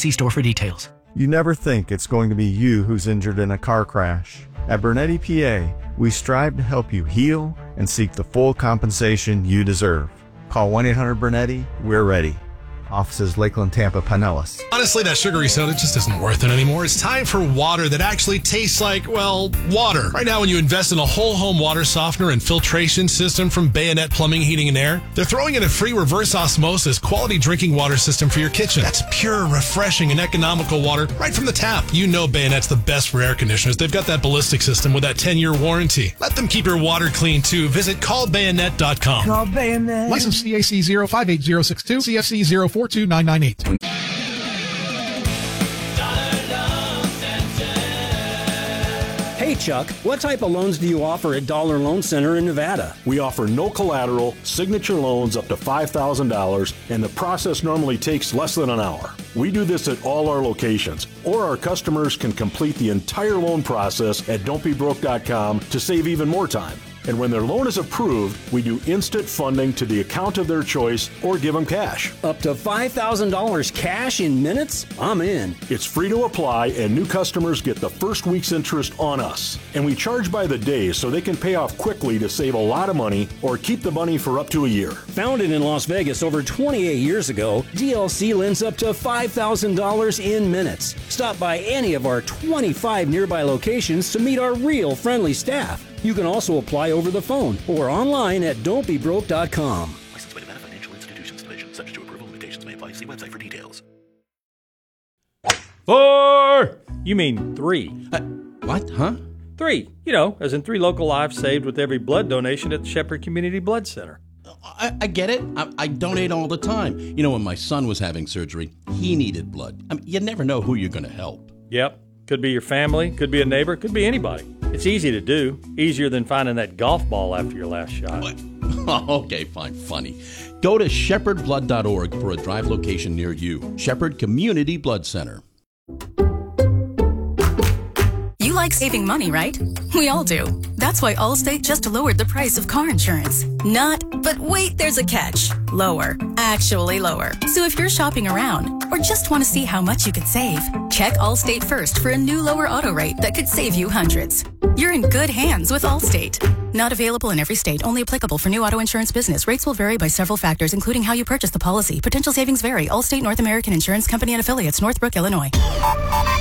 See store for details. You never think it's going to be you who's injured in a car crash. At Bernetti PA, we strive to help you heal and seek the full compensation you deserve. Call 1-800-BERNETTI. We're ready. Offices Lakeland, Tampa, Pinellas. Honestly, that sugary soda just isn't worth it anymore. It's time for water that actually tastes like, well, water. Right now, when you invest in a whole home water softener and filtration system from Bayonet Plumbing, Heating, and Air, they're throwing in a free reverse osmosis quality drinking water system for your kitchen. That's pure, refreshing, and economical water right from the tap. You know Bayonet's the best for air conditioners. They've got that ballistic system with that 10-year warranty. Let them keep your water clean, too. Visit callbayonet.com. Call Bayonet. License CAC 058062, CFC 042998. Hey Chuck, what type of loans do you offer at Dollar Loan Center in Nevada? We offer no collateral, signature loans up to $5,000, and the process normally takes less than an hour. We do this at all our locations, or our customers can complete the entire loan process at don'tbebroke.com to save even more time. And when their loan is approved, we do instant funding to the account of their choice or give them cash. Up to $5,000 cash in minutes? I'm in. It's free to apply, and new customers get the first week's interest on us. And we charge by the day so they can pay off quickly to save a lot of money or keep the money for up to a year. Founded in Las Vegas over 28 years ago, DLC lends up to $5,000 in minutes. Stop by any of our 25 nearby locations to meet our real friendly staff. You can also apply over the phone or online at don'tbebroke.com. Licensed by Nevada Financial Institutions Division. Subject to approval. Limitations may apply. See website for details. 4! You mean 3. What? Huh? 3. You know, as in 3 local lives saved with every blood donation at the Shepherd Community Blood Center. I get it. I donate all the time. You know, when my son was having surgery, he needed blood. I mean, you never know who you're going to help. Yep. Could be your family, could be a neighbor, could be anybody. It's easy to do. Easier than finding that golf ball after your last shot. What? Okay, fine, funny. Go to shepherdblood.org for a drive location near you. Shepherd Community Blood Center. You like saving money, right? We all do. That's why Allstate just lowered the price of car insurance. Not, but wait, there's a catch. Lower. Actually lower. So if you're shopping around or just want to see how much you could save, check Allstate first for a new lower auto rate that could save you hundreds. You're in good hands with Allstate. Not available in every state. Only applicable for new auto insurance business. Rates will vary by several factors, including how you purchase the policy. Potential savings vary. Allstate North American Insurance Company and Affiliates, Northbrook, Illinois.